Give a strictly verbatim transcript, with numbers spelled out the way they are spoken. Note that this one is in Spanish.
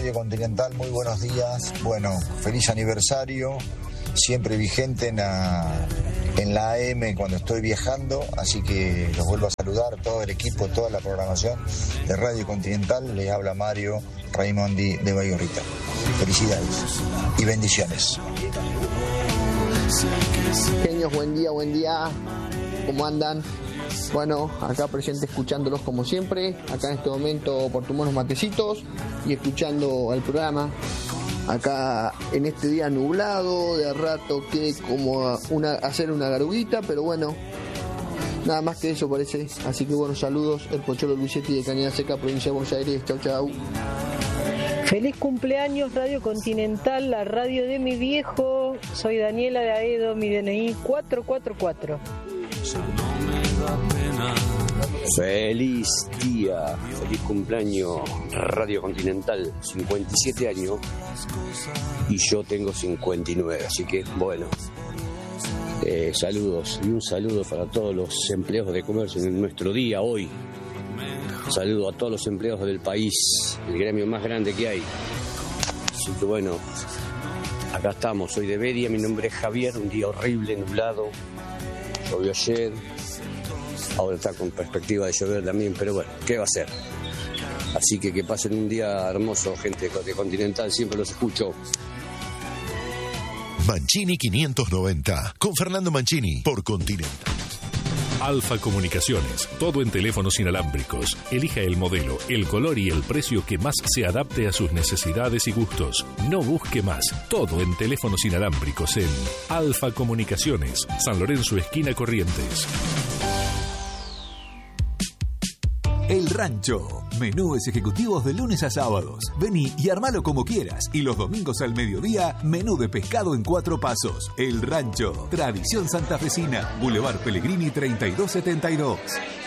Radio Continental, muy buenos días. Bueno, feliz aniversario, siempre vigente en la, en la A M cuando estoy viajando, así que los vuelvo a saludar, todo el equipo, toda la programación de Radio Continental. Les habla Mario Raimondi de Baigorrita. Felicidades y bendiciones. Genios, buen día, buen día. ¿Cómo andan? Bueno, acá presente escuchándolos como siempre, acá en este momento por tomar unos matecitos y escuchando el programa. Acá en este día nublado, de a rato que como una, hacer una garuguita, pero bueno, nada más que eso parece. Así que bueno, saludos, el Pocholo Luisetti de Cañada Seca, provincia de Buenos Aires. Chau, chau. Feliz cumpleaños Radio Continental, la radio de mi viejo. Soy Daniela de Aedo, mi D N I cuatro cuatro cuatro. Feliz día, feliz cumpleaños Radio Continental, cincuenta y siete años y yo tengo cincuenta y nueve, así que bueno, eh, saludos y un saludo para todos los empleados de comercio en nuestro día hoy. Saludo a todos los empleados del país, el gremio más grande que hay. Así que bueno, acá estamos, soy de Bedia, mi nombre es Javier, un día horrible, nublado, llovió ayer. Ahora está con perspectiva de llover también, pero bueno, ¿qué va a ser? Así que que pasen un día hermoso, gente de Continental, siempre los escucho. Mancini quinientos noventa, con Fernando Mancini, por Continental. Alfa Comunicaciones, todo en teléfonos inalámbricos. Elija el modelo, el color y el precio que más se adapte a sus necesidades y gustos. No busque más, todo en teléfonos inalámbricos en Alfa Comunicaciones, San Lorenzo, esquina Corrientes. El Rancho. Menúes ejecutivos de lunes a sábados. Vení y armalo como quieras. Y los domingos al mediodía, menú de pescado en cuatro pasos. El Rancho. Tradición santafesina. Boulevard Pellegrini treinta y dos setenta y dos.